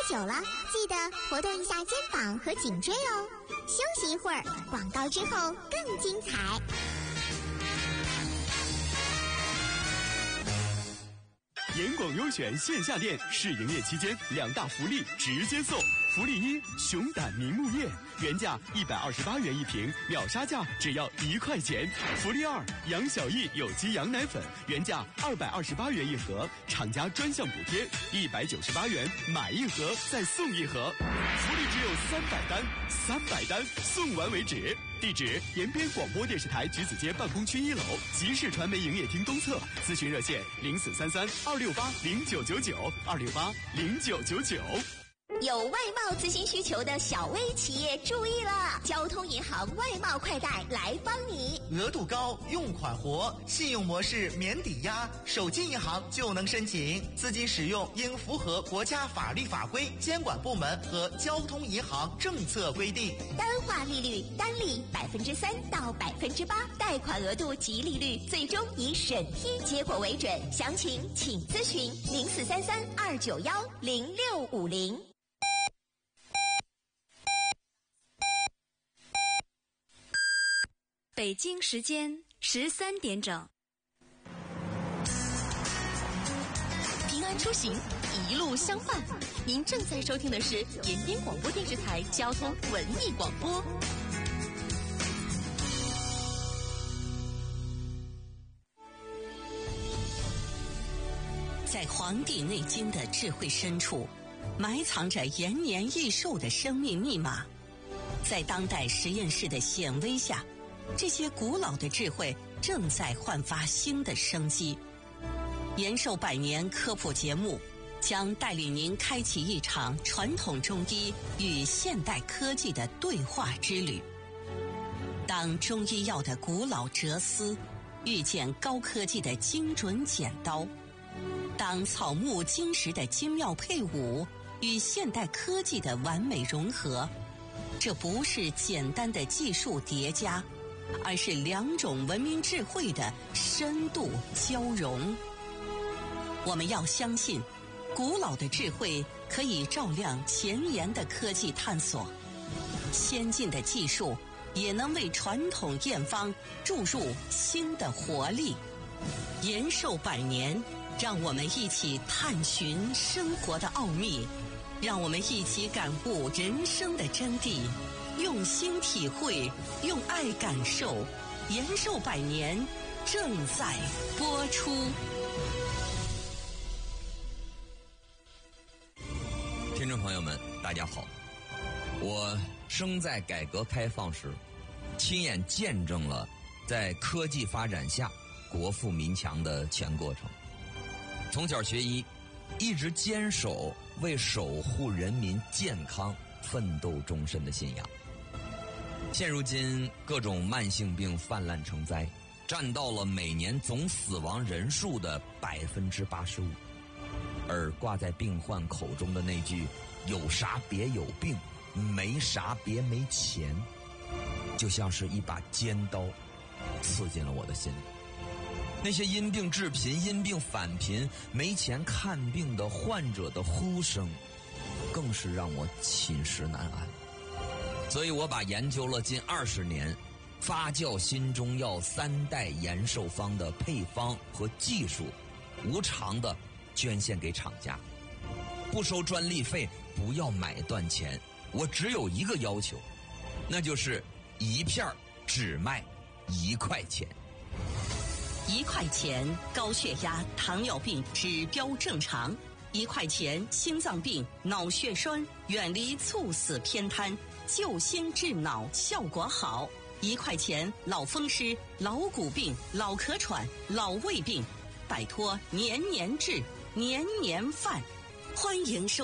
久了，记得活动一下肩膀和颈椎哦。休息一会儿，广告之后更精彩。 严广优选线下店试营业期间2大福利直接送。福利一：熊胆明目叶，原价128元一瓶，秒杀价只要1块钱。福利二：杨小艺有机羊奶粉，原价228元一盒，厂家专项补贴198元，买一盒再送一盒。福利只有300单送完为止。地址：延边广播电视台橘子街办公区1楼集市传媒营业厅东侧，咨询热线0433268268，2680999。 有外贸咨询需求的小微企业注意了，交通银行外贸快贷来帮你。 额度高，用款活，信用模式免抵押，手机银行就能申请。资金使用应符合国家法律法规、监管部门和交通银行政策规定。 单化利率单利3%到8%，贷款额度及利率最终以审批结果为准。详情请咨询0433291065。 北京时间13点整。 平安出行，一路相伴。您正在收听的是延边广播电视台交通文艺广播。 在《黄帝内经》的智慧深处，埋藏着延年益寿的生命密码。在当代实验室的显微下，这些古老的智慧正在焕发新的生机。延寿百年科普节目将带领您开启一场传统中医与现代科技的对话之旅。当中医药的古老哲思遇见高科技的精准剪刀，当草木金石的精妙配伍与现代科技的完美融合，这不是简单的技术叠加，而是2种文明智慧的深度交融。我们要相信，古老的智慧可以照亮前沿的科技探索，先进的技术也能为传统验方注入新的活力。延寿百年，让我们一起探寻生活的奥秘，让我们一起感悟人生的真谛，用心体会，用爱感受。延寿百年正在播出。 听众朋友们，大家好，我生在改革开放时，亲眼见证了在科技发展下国富民强的全过程。从小学医，一直坚守为守护人民健康奋斗终身的信仰。现如今各种慢性病泛滥成灾，占到了每年总死亡人数的85%，而挂在病患口中的那句有啥别有病，没啥别没钱，就像是一把尖刀刺进了我的心里。那些因病致贫、因病返贫、没钱看病的患者的呼声，更是让我寝食难安。所以我把研究了近20年发酵新中药3代延寿方的配方和技术，无偿的捐献给厂家，不收专利费，不要买断钱。我只有一个要求，那就是一片只卖1块钱。 1块钱高血压、糖尿病指标正常；1块钱心脏病、脑血栓远离猝死偏瘫，救心治脑效果好；1块钱老风湿、老骨病、老咳喘、老胃病，摆脱年年治、年年犯。欢迎收